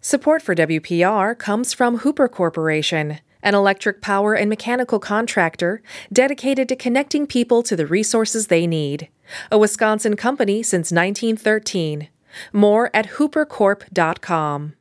Support for WPR comes from Hooper Corporation, an electric power and mechanical contractor dedicated to connecting people to the resources they need. A Wisconsin company since 1913. More at hoopercorp.com.